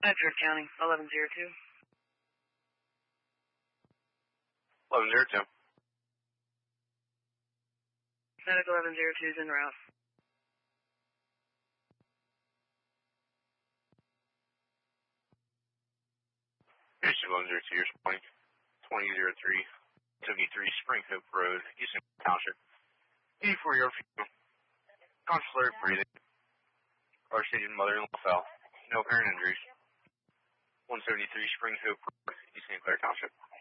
Edgewood County, 1102. 1102. Medic 1102 is en route. Here's 1102, here's point 2003, 73 Spring Hope Road, Eastern Township. 84 year female. Consular breathing. Our stated mother-in-law fell. No apparent injuries. 173 Spring Hope Road, East St. Clair Township.